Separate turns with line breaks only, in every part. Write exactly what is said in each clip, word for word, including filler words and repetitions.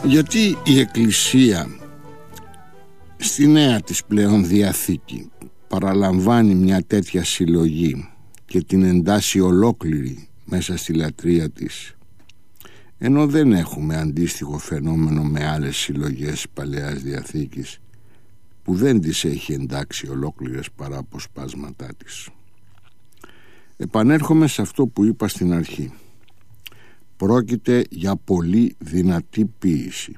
Γιατί η Εκκλησία στη νέα της πλέον Διαθήκη παραλαμβάνει μια τέτοια συλλογή και την εντάσσει ολόκληρη μέσα στη λατρεία της, ενώ δεν έχουμε αντίστοιχο φαινόμενο με άλλες συλλογές Παλαιάς Διαθήκης που δεν τις έχει εντάξει ολόκληρες παρά αποσπάσματά της? Επανέρχομαι σε αυτό που είπα στην αρχή. Πρόκειται για πολύ δυνατή ποίηση.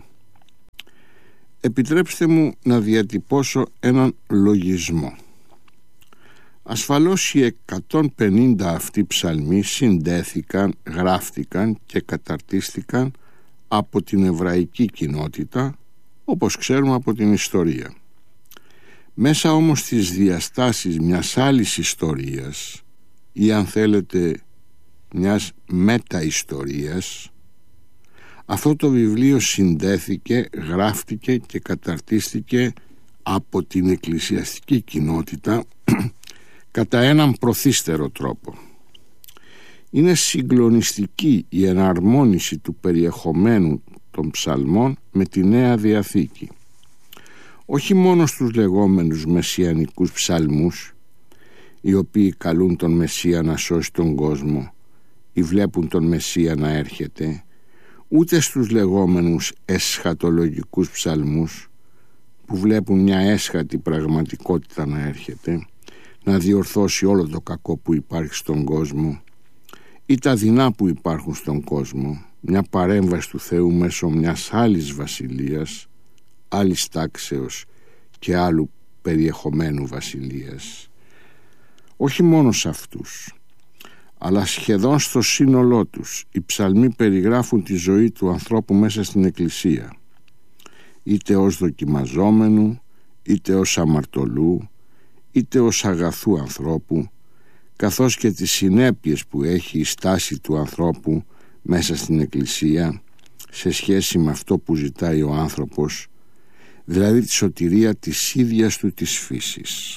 Επιτρέψτε μου να διατυπώσω έναν λογισμό. Ασφαλώς οι εκατόν πενήντα αυτοί ψαλμοί συντέθηκαν, γράφτηκαν και καταρτίστηκαν από την εβραϊκή κοινότητα, όπως ξέρουμε από την ιστορία. Μέσα όμως στις διαστάσεις μιας άλλης ιστορίας, ή αν θέλετε μιας μεταιστορίας, αυτό το βιβλίο συντέθηκε, γράφτηκε και καταρτίστηκε από την εκκλησιαστική κοινότητα κατά έναν προθύστερο τρόπο. Είναι συγκλονιστική η εναρμόνιση του περιεχομένου των ψαλμών με τη Νέα Διαθήκη. Όχι μόνο στους λεγόμενους μεσιανικούς ψαλμούς, οι οποίοι καλούν τον Μεσσία να σώσει τον κόσμο ή βλέπουν τον Μεσσία να έρχεται, ούτε στους λεγόμενους εσχατολογικούς ψαλμούς που βλέπουν μια έσχατη πραγματικότητα να έρχεται, να διορθώσει όλο το κακό που υπάρχει στον κόσμο ή τα δεινά που υπάρχουν στον κόσμο, μια παρέμβαση του Θεού μέσω μιας άλλης βασιλείας, άλλης τάξεως και άλλου περιεχομένου βασιλείας. Όχι μόνο σε αυτούς, αλλά σχεδόν στο σύνολό τους οι ψαλμοί περιγράφουν τη ζωή του ανθρώπου μέσα στην Εκκλησία, είτε ως δοκιμαζόμενου, είτε ως αμαρτωλού, είτε ως αγαθού ανθρώπου, καθώς και τις συνέπειες που έχει η στάση του ανθρώπου μέσα στην Εκκλησία σε σχέση με αυτό που ζητάει ο άνθρωπος, δηλαδή τη σωτηρία της ίδιας του της φύσης.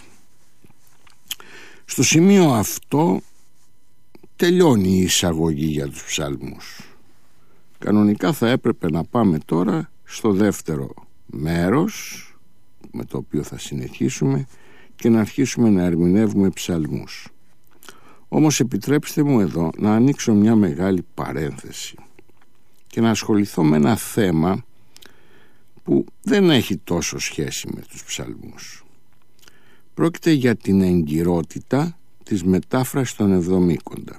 Στο σημείο αυτό τελειώνει η εισαγωγή για τους ψαλμούς. Κανονικά θα έπρεπε να πάμε τώρα στο δεύτερο μέρος, με το οποίο θα συνεχίσουμε, και να αρχίσουμε να ερμηνεύουμε ψαλμούς. Όμως επιτρέψτε μου εδώ να ανοίξω μια μεγάλη παρένθεση και να ασχοληθώ με ένα θέμα που δεν έχει τόσο σχέση με τους ψαλμούς. Πρόκειται για την εγκυρότητα της μετάφρασης των Εβδομήκοντα.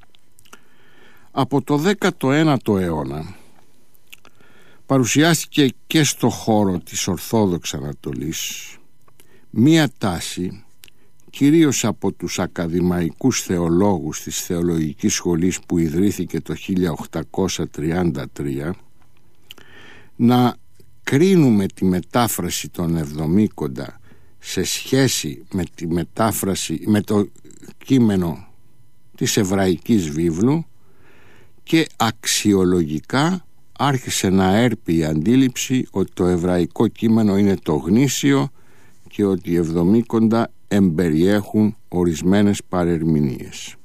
Από το δέκατο ένατο αιώνα παρουσιάστηκε και στο χώρο της Ορθόδοξης Ανατολής μία τάση, κυρίως από τους ακαδημαϊκούς θεολόγους της Θεολογικής Σχολής που ιδρύθηκε το χίλια οκτακόσια τριάντα τρία, να κρίνουμε τη μετάφραση των Εβδομήκοντα σε σχέση με τη μετάφραση, με το κείμενο της Εβραϊκής Βίβλου, και αξιολογικά άρχισε να έρπει η αντίληψη ότι το εβραϊκό κείμενο είναι το γνήσιο και ότι οι Εβδομήκοντα εμπεριέχουν ορισμένες παρερμηνίες.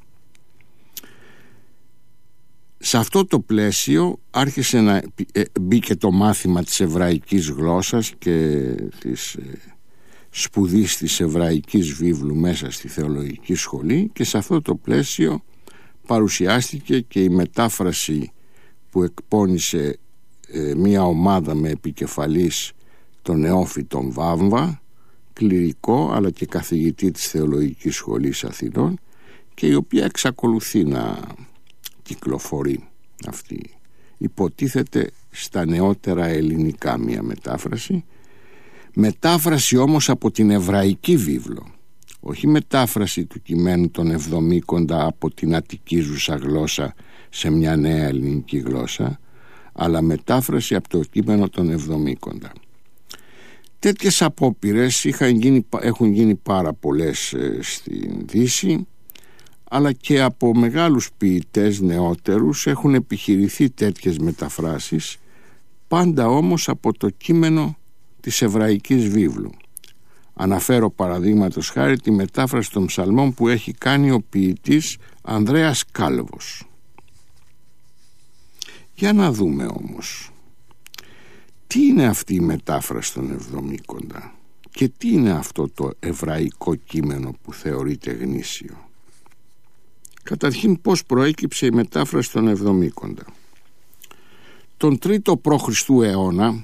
Σε αυτό το πλαίσιο άρχισε να μπήκε το μάθημα της εβραϊκής γλώσσας και της σπουδής της Εβραϊκής Βίβλου μέσα στη Θεολογική Σχολή, και σε αυτό το πλαίσιο παρουσιάστηκε και η μετάφραση που εκπώνησε ε, μια ομάδα με επικεφαλής τον Νεόφυτον Βάμβα, κληρικό αλλά και καθηγητή της Θεολογικής Σχολής Αθηνών, και η οποία εξακολουθεί να κυκλοφορεί αυτή. Υποτίθεται στα νεότερα ελληνικά μια μετάφραση, μετάφραση όμως από την Εβραϊκή Βίβλο, όχι μετάφραση του κειμένου των Εβδομήκοντα από την αττικίζουσα γλώσσα σε μια νέα ελληνική γλώσσα, αλλά μετάφραση από το κείμενο των Εβδομήκοντα. Τέτοιες απόπειρες είχαν γίνει, έχουν γίνει πάρα πολλές ε, στην Δύση, αλλά και από μεγάλους ποιητές νεότερους έχουν επιχειρηθεί τέτοιες μεταφράσεις, πάντα όμως από το κείμενο της Εβραϊκής Βίβλου. Αναφέρω παραδείγματος χάρη τη μετάφραση των ψαλμών που έχει κάνει ο ποιητής Ανδρέας Κάλβος. Για να δούμε όμως Τι είναι αυτή η μετάφραση των Εβδομήκοντα και τι είναι αυτό το εβραϊκό κείμενο που θεωρείται γνήσιο? Καταρχήν, πώς προέκυψε η μετάφραση των Εβδομήκοντα? Τον τρίτο π.Χ. αιώνα,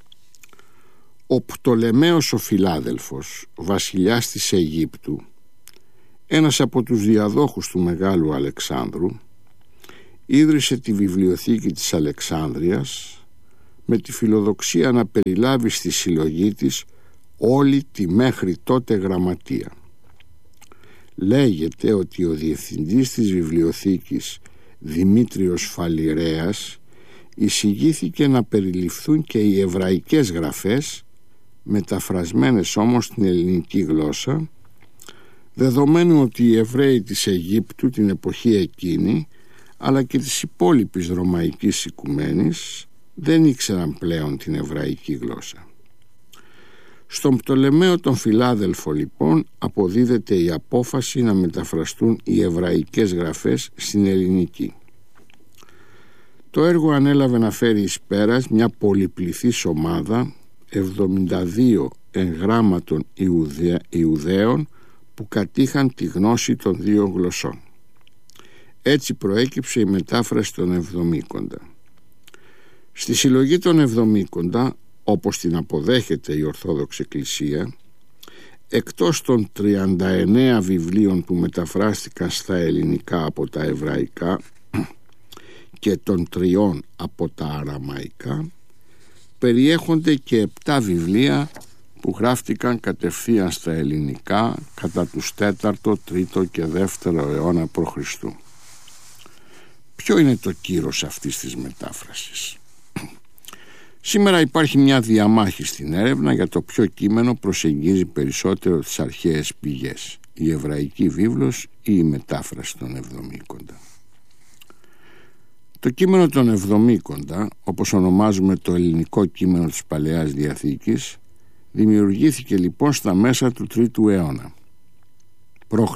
ο Πτολεμαίος ο Φιλάδελφος, βασιλιάς της Αιγύπτου, ένας από τους διαδόχους του Μεγάλου Αλεξάνδρου, ίδρυσε τη βιβλιοθήκη της Αλεξάνδρειας με τη φιλοδοξία να περιλάβει στη συλλογή της όλη τη μέχρι τότε γραμματεία. Λέγεται ότι ο διευθυντής της βιβλιοθήκης, Δημήτριος Φαλιρέας, εισηγήθηκε να περιληφθούν και οι εβραϊκές γραφές, μεταφρασμένες όμως στην ελληνική γλώσσα, δεδομένου ότι οι Εβραίοι της Αιγύπτου την εποχή εκείνη, αλλά και της υπόλοιπης ρωμαϊκής οικουμένης, δεν ήξεραν πλέον την εβραϊκή γλώσσα. Στον Πτολεμαίο τον Φιλάδελφο λοιπόν αποδίδεται η απόφαση να μεταφραστούν οι εβραϊκές γραφές στην ελληνική. Το έργο ανέλαβε να φέρει εις πέρας μια πολυπληθής ομάδα εβδομήντα δύο εγγράμματων Ιουδαί, Ιουδαίων που κατήχαν τη γνώση των δύο γλωσσών. Έτσι προέκυψε η μετάφραση των Εβδομήκοντα. Στη συλλογή των Εβδομήκοντα, όπως την αποδέχεται η Ορθόδοξη Εκκλησία, εκτός των τριάντα εννέα βιβλίων που μεταφράστηκαν στα ελληνικά από τα εβραϊκά και των τριών από τα αραμαϊκά, περιέχονται και επτά βιβλία που γράφτηκαν κατευθείαν στα ελληνικά κατά τους τέταρτο, τρίτο και δεύτερο αιώνα π.Χ. Ποιο είναι το κύρος αυτής της μετάφρασης? Σήμερα υπάρχει μια διαμάχη στην έρευνα για το ποιο κείμενο προσεγγίζει περισσότερο τις αρχαίες πηγές, η εβραϊκή βίβλος ή η μετάφραση των Εβδομήκοντα. Το κείμενο των Εβδομήκοντα, όπως ονομάζουμε το ελληνικό κείμενο της Παλαιάς Διαθήκης, δημιουργήθηκε λοιπόν στα μέσα του τρίτου αιώνα π.Χ.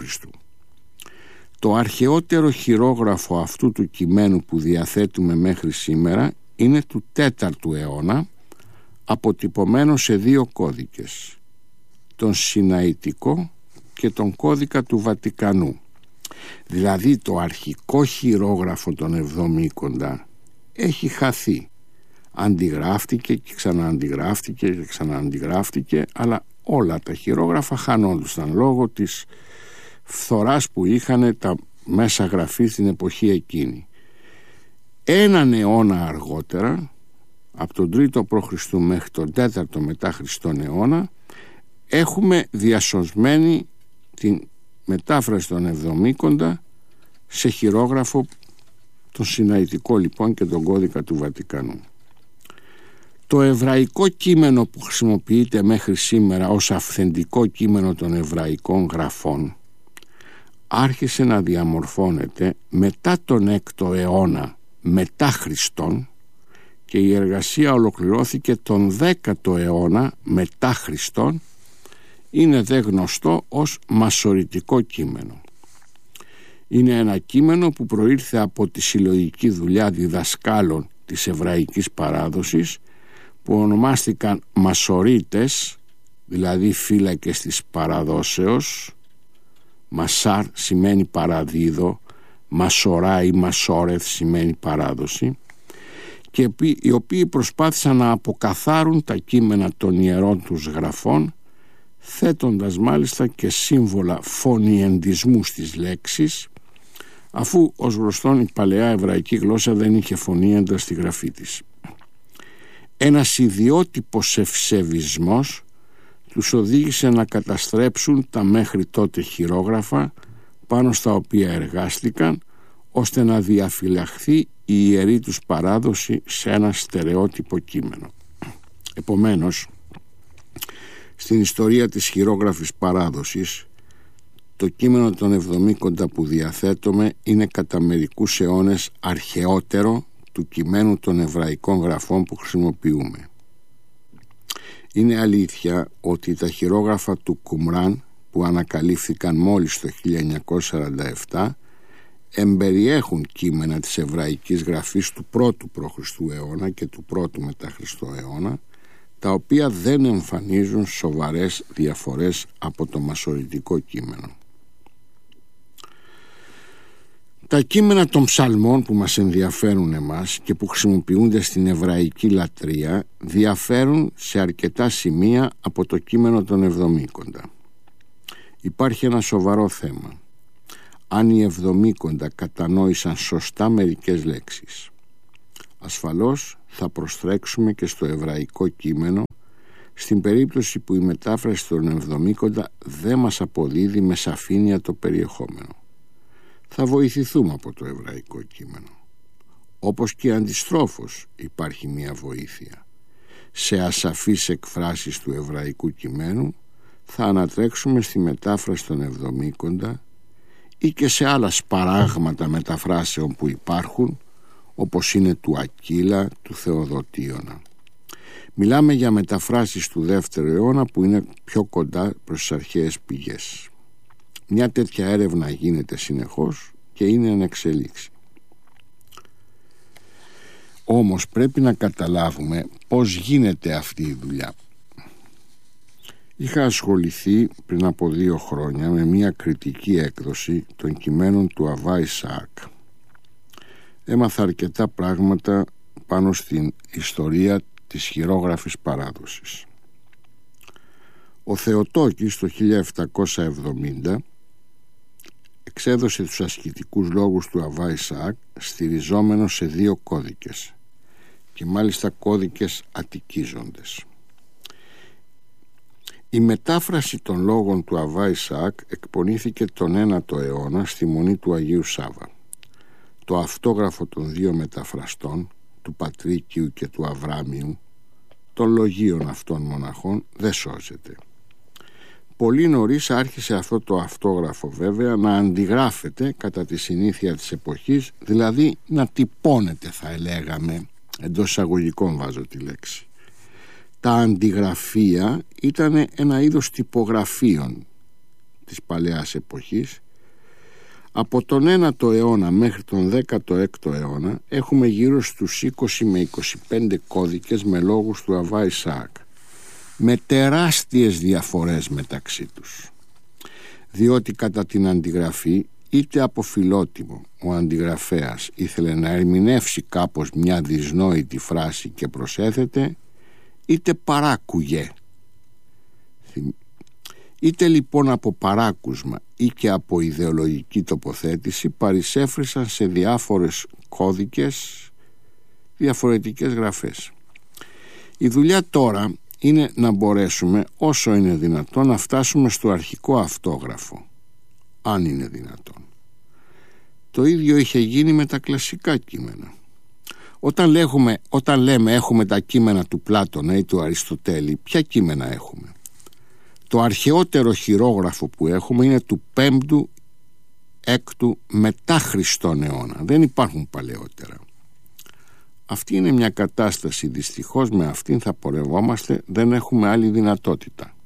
Το αρχαιότερο χειρόγραφο αυτού του κειμένου που διαθέτουμε μέχρι σήμερα είναι του τέταρτου αιώνα, αποτυπωμένο σε δύο κώδικες, τον Σιναητικό και τον κώδικα του Βατικανού. Δηλαδή το αρχικό χειρόγραφο των Εβδομήκοντα έχει χαθεί, αντιγράφτηκε και ξανααντιγράφτηκε και ξανααντιγράφτηκε, αλλά όλα τα χειρόγραφα χανόντουσαν λόγω της φθοράς που είχαν τα μέσα γραφής στην εποχή εκείνη. Έναν αιώνα αργότερα, από τον τρίτο π.Χ. μέχρι τον τέταρτο μετά Χριστόν αιώνα, έχουμε διασωσμένη την μετάφραση των Εβδομήκοντα σε χειρόγραφο, τον Σιναητικό λοιπόν και τον κώδικα του Βατικανού. Το εβραϊκό κείμενο που χρησιμοποιείται μέχρι σήμερα ως αυθεντικό κείμενο των εβραϊκών γραφών άρχισε να διαμορφώνεται μετά τον έκτο αιώνα μετά Χριστόν και η εργασία ολοκληρώθηκε τον δέκατο αιώνα μετά Χριστόν. Είναι δε γνωστό ως μασοριτικό κείμενο. Είναι ένα κείμενο που προήλθε από τη συλλογική δουλειά διδασκάλων της εβραϊκής παράδοσης που ονομάστηκαν Μασορίτες, δηλαδή φύλακες της παραδόσεως. Μασάρ σημαίνει παραδίδω, Μασορά ή Μασόρεθ σημαίνει παράδοση, και οι οποίοι προσπάθησαν να αποκαθάρουν τα κείμενα των ιερών τους γραφών, θέτοντας μάλιστα και σύμβολα φωνιεντισμού στις λέξεις, αφού ως γνωστόν η παλαιά εβραϊκή γλώσσα δεν είχε φωνήεντα στη γραφή της. Ένας ιδιότυπος ευσεβισμός τους οδήγησε να καταστρέψουν τα μέχρι τότε χειρόγραφα πάνω στα οποία εργάστηκαν, ώστε να διαφυλαχθεί η ιερή τους παράδοση σε ένα στερεότυπο κείμενο. Επομένως, στην ιστορία της χειρόγραφης παράδοσης, το κείμενο των Εβδομήκοντα που διαθέτουμε είναι κατά μερικούς αιώνες αρχαιότερο του κειμένου των εβραϊκών γραφών που χρησιμοποιούμε. Είναι αλήθεια ότι τα χειρόγραφα του Κουμράν που ανακαλύφθηκαν μόλις το χίλια εννιακόσια σαράντα επτά εμπεριέχουν κείμενα της εβραϊκής γραφής του πρώτου π.Χ. αιώνα και του πρώτου μετά Χριστό αιώνα, τα οποία δεν εμφανίζουν σοβαρές διαφορές από το μασωρητικό κείμενο. Τα κείμενα των ψαλμών που μας ενδιαφέρουν εμάς και που χρησιμοποιούνται στην εβραϊκή λατρεία διαφέρουν σε αρκετά σημεία από το κείμενο των Εβδομήκοντα. Υπάρχει ένα σοβαρό θέμα. Αν οι Εβδομήκοντα κατανόησαν σωστά μερικές λέξεις. Ασφαλώς θα προστρέξουμε και στο εβραϊκό κείμενο στην περίπτωση που η μετάφραση των Εβδομήκοντα δεν μας αποδίδει με σαφήνεια το περιεχόμενο. Θα βοηθηθούμε από το εβραϊκό κείμενο. Όπως και αντιστρόφως υπάρχει μια βοήθεια. Σε ασαφείς εκφράσεις του εβραϊκού κειμένου θα ανατρέξουμε στη μετάφραση των Εβδομήκοντα ή και σε άλλα σπαράγματα μεταφράσεων που υπάρχουν, όπως είναι του Ακύλα, του Θεοδοτίωνα. Μιλάμε για μεταφράσεις του δεύτερου αιώνα που είναι πιο κοντά προς τις αρχαίες πηγές. Μια τέτοια έρευνα γίνεται συνεχώς και είναι εν εξελίξη. Όμως πρέπει να καταλάβουμε πώς γίνεται αυτή η δουλειά. Είχα ασχοληθεί πριν από δύο χρόνια με μια κριτική έκδοση των κειμένων του Αβά Ισαάκ. Έμαθα αρκετά πράγματα πάνω στην ιστορία της χειρόγραφης παράδοσης. Ο Θεοτόκης το χίλια επτακόσια εβδομήντα εξέδωσε τους ασκητικούς λόγους του Αβά Ισαάκ στηριζόμενος σε δύο κώδικες και μάλιστα κώδικες αττικίζοντες. Η μετάφραση των λόγων του Αβά Ισαάκ εκπονήθηκε τον ένατο αιώνα στη Μονή του Αγίου Σάβα. Το αυτόγραφο των δύο μεταφραστών, του Πατρίκιου και του Αβράμιου, των λογίων αυτών μοναχών, δεν σώζεται. Πολύ νωρίς άρχισε αυτό το αυτόγραφο βέβαια να αντιγράφεται κατά τη συνήθεια της εποχής, δηλαδή να τυπώνεται, θα ελέγαμε, εντός εισαγωγικών βάζω τη λέξη. Τα αντιγραφεία ήταν ένα είδος τυπογραφίων της παλαιάς εποχής. Από τον ένατο αιώνα μέχρι τον δέκατο έκτο αιώνα έχουμε γύρω στους είκοσι με είκοσι πέντε κώδικες με λόγους του Αβά Ισαάκ, με τεράστιες διαφορές μεταξύ τους, διότι κατά την αντιγραφή είτε από φιλότιμο ο αντιγραφέας ήθελε να ερμηνεύσει κάπως μια δυσνόητη φράση και προσέθεται, είτε παράκουγε. Είτε λοιπόν από παράκουσμα ή και από ιδεολογική τοποθέτηση παρισέφρισαν σε διάφορες κώδικες διαφορετικές γραφές. Η δουλειά τώρα είναι να μπορέσουμε όσο είναι δυνατόν να φτάσουμε στο αρχικό αυτόγραφο, αν είναι δυνατόν. Το ίδιο είχε γίνει με τα κλασικά κείμενα. Όταν, λέγουμε, όταν λέμε έχουμε τα κείμενα του Πλάτωνα ή του Αριστοτέλη, ποια κείμενα έχουμε? Το αρχαιότερο χειρόγραφο που έχουμε είναι του πέμπτου έκτου μετά Χριστόν αιώνα. Δεν υπάρχουν παλαιότερα. Αυτή είναι μια κατάσταση, δυστυχώς με αυτήν θα πορευόμαστε, δεν έχουμε άλλη δυνατότητα.